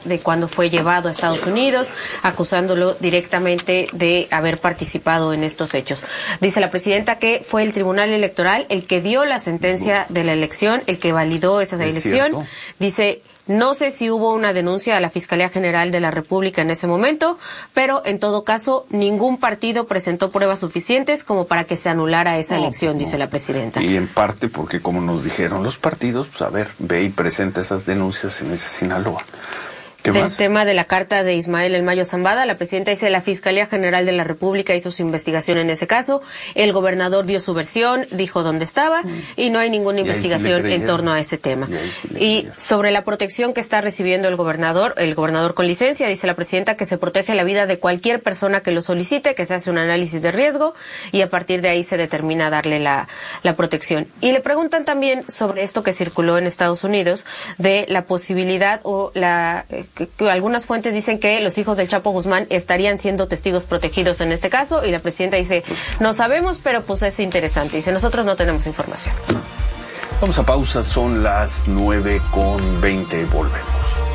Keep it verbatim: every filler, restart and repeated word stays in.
de cuando fue llevado a Estados Unidos, acusándolo directamente de haber participado en estos hechos. Dice la presidenta que fue el Tribunal Electoral el que dio la sentencia de la elección, el que validó esa elección. ¿Cierto? Dice, no sé si hubo una denuncia a la Fiscalía General de la República en ese momento, pero en todo caso ningún partido presentó pruebas suficientes como para que se anulara esa No, elección, no. dice la presidenta. Y en parte porque, como nos dijeron los partidos, pues a ver, ve y presenta esas denuncias en ese Sinaloa. ¿Qué Del más? tema de la carta de Ismael El Mayo Zambada, la presidenta dice la Fiscalía General de la República hizo su investigación en ese caso, el gobernador dio su versión, dijo dónde estaba mm. y no hay ninguna y investigación sí en torno a ese tema. Y, sí y sobre la protección que está recibiendo el gobernador, el gobernador con licencia, dice la presidenta que se protege la vida de cualquier persona que lo solicite, que se hace un análisis de riesgo y a partir de ahí se determina darle la, la protección. Y le preguntan también sobre esto que circuló en Estados Unidos de la posibilidad o la... Que, que algunas fuentes dicen que los hijos del Chapo Guzmán estarían siendo testigos protegidos en este caso y la presidenta dice, no sabemos, pero pues es interesante. Dice, nosotros no tenemos información. Vamos a pausa, son las nueve con veinte, volvemos.